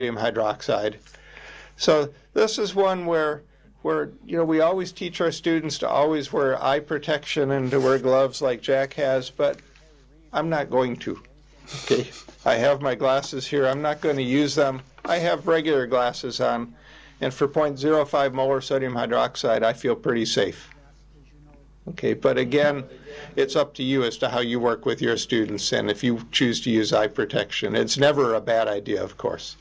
hydroxide. So this is one where we always teach our students to always wear eye protection and to wear gloves like Jack has, but I'm not going to. Okay, I have my glasses here. I'm not going to use them. I have regular glasses on, and for 0.05 molar sodium hydroxide, I feel pretty safe. Okay, but again, it's up to you as to how you work with your students and if you choose to use eye protection. It's never a bad idea, of course.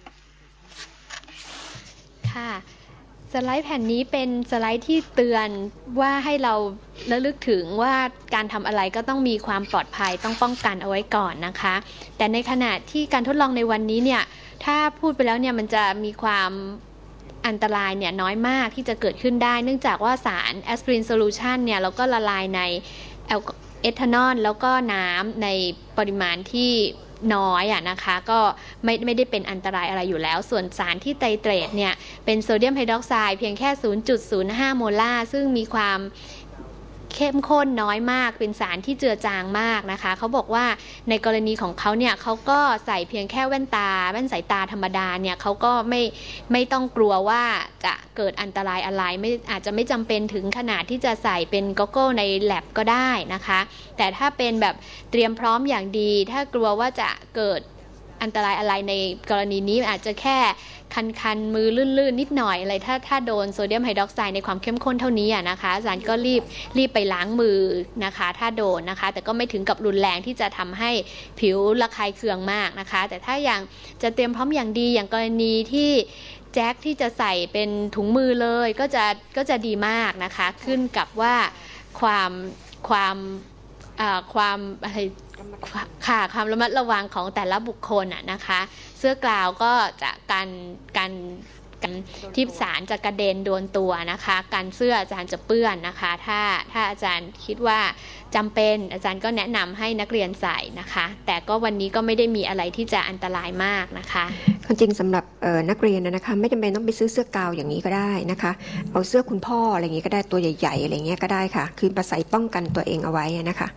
ค่ะสไลด์แผ่นนี้เป็นสไลด์ที่เตือนว่าให้เราระลึกถึงว่าการทำอะไรก็ต้องมีความปลอดภัยต้องป้องกันเอาไว้ก่อนนะคะแต่ในขณะที่การทดลองในวันนี้เนี่ยถ้าพูดไปแล้วเนี่ยมันจะมีความอันตรายเนี่ยน้อยมากที่จะเกิดขึ้นได้เนื่องจากว่าสารแอสไพรินโซลูชันเนี่ยเราก็ละลายในเอทานอลแล้วก็น้ำในปริมาณที่น้อยนะคะก็ไม่ได้เป็นอันตรายอะไรอยู่แล้วส่วนสารที่ไตรเตรตเนี่ยเป็นโซเดียมไฮดรอกไซด์เพียงแค่ 0.05 โมลาร์ซึ่งมีความเข้มข้นน้อยมากเป็นสารที่เจือจางมากนะคะเขาบอกว่าในกรณีของเขาเนี่ยเขาก็ใส่เพียงแค่แว่นสายตาธรรมดาเนี่ยเขาก็ไม่ต้องกลัวว่าจะเกิดอันตรายอะไรอาจจะไม่จำเป็นถึงขนาดที่จะใส่เป็นก็อกเกิลในแลบก็ได้นะคะแต่ถ้าเป็นแบบเตรียมพร้อมอย่างดีถ้ากลัวว่าจะเกิดอันตรายอะไรในกรณีนี้อาจจะแค่คันมือลื่นๆนิดหน่อยอะไรถ้าโดนโซเดียมไฮดรอกไซด์ในความเข้มข้นเท่านี้นะคะอาจารย์ก็รีบไปล้างมือนะคะถ้าโดนนะคะแต่ก็ไม่ถึงกับรุนแรงที่จะทำให้ผิวระคายเคืองมากนะคะแต่ถ้าอย่างจะเตรียมพร้อมอย่างดีอย่างกรณีที่แจ็คที่จะใส่เป็นถุงมือเลยก็จะดีมากนะคะขึ้นกับว่าความอะไรค่ะความระมัดระวังของแต่ละบุคคลนะคะเสื้อกลาวก็จะกันที่สารจะกระเด็นโดนตัวนะคะกันเสื้ออาจารย์จะเปื้อนนะคะถ้าอาจารย์คิดว่าจำเป็นอาจารย์ก็แนะนำให้นักเรียนใส่นะคะแต่ก็วันนี้ก็ไม่ได้มีอะไรที่จะอันตรายมากนะคะจริงสำหรับนักเรียนนะคะไม่จำเป็นต้องไปซื้อเสื้อกาวอย่างนี้ก็ได้นะคะเอาเสื้อคุณพ่ออะไรอย่างนี้ก็ได้ตัวใหญ่ๆอะไรเงี้ยก็ได้ค่ะคือมาใส่ป้องกันตัวเองเอาไว้นะคะ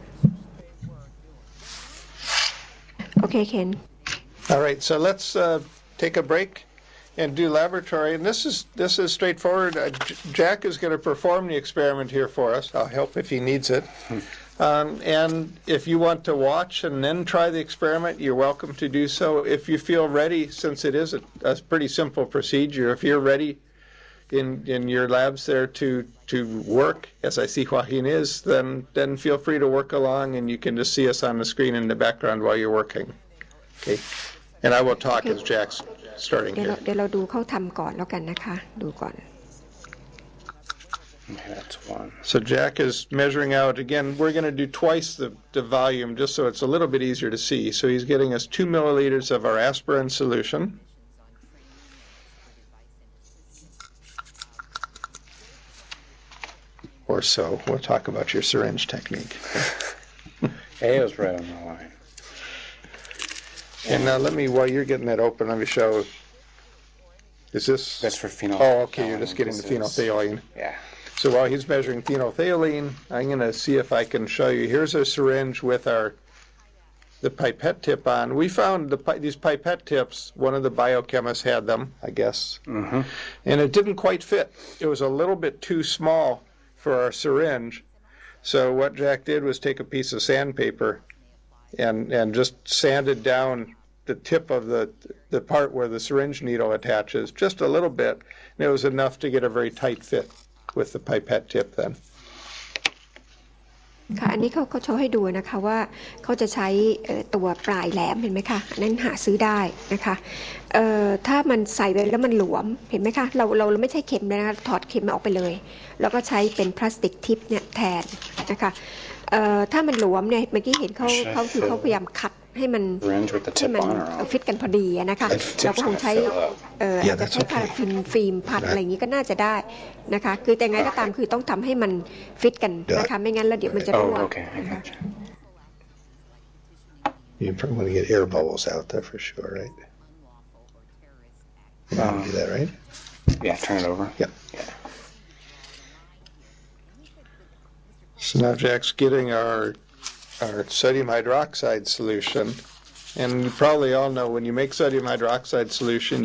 Okay, Ken. All right, so let's take a break and do laboratory. And this is straightforward. Jack is going to perform the experiment here for us. I'll help if he needs it. And if you want to watch and then try the experiment, you're welcome to do so. If you feel ready, since it is a pretty simple procedure, if you're ready in your labs there to work, as I see Joaquin is, then feel free to work along, and you can just see us on the screen in the background while you're working. Okay, and I will talk as Jack's starting here. เดี๋ยวเราดูเขาทำก่อนแล้วกันนะคะดูก่อน That's one. So Jack is measuring out again. We're going to do twice the volume just so it's a little bit easier to see. So he's getting us 2 milliliters of our aspirin solution. Or so. We'll talk about your syringe technique. A is right on the line. And now while you're getting that open, let me show. Is this? That's for phenol. Oh, okay, you're just getting the phenolphthalein. Yeah. So while he's measuring phenolphthalein, I'm going to see if I can show you. Here's a syringe with the pipette tip on. We found these pipette tips, one of the biochemists had them, I guess. Mm-hmm. And it didn't quite fit. It was a little bit too small for our syringe. So what Jack did was take a piece of sandpaper and just sanded down the tip of the part where the syringe needle attaches just a little bit, and it was enough to get a very tight fit with the pipette tip then. ค่ะอันนี้เขาโชว์ให้ดูนะคะว่าเขาจะใช้ตัวปลายแหลมเห็นไหมคะนั่นหาซื้อได้นะคะถ้ามันใส่ไปแล้วมันหลวมเห็นไหมคะเราไม่ใช่เข็มเลยนะคะถอดเข็มออกไปเลยแล้วก็ใช้เป็นพลาสติกทิปเนี่ยแทนนะคะถ้ามันหลวมเนี่ยเมื่อกี้เห็นเขาพยายามขัดให้มันฟิตกันพอดีนะคะเราก็คงใช้อาจจะใช้พาราฟิล์มพัดอะไรอย่างนี้ก็น่าจะได้นะคะคือแต่ไงก็ตามคือต้องทำให้มันฟิตกันนะคะไม่งั้นแล้วเดี๋ยวมันจะรั่ว You probably want to get air bubbles out there for sure, right? You want to do that, right? Yeah, turn it over. Yep. Yeah. So now Jack's getting our sodium hydroxide solution, and you probably all know when you make sodium hydroxide solution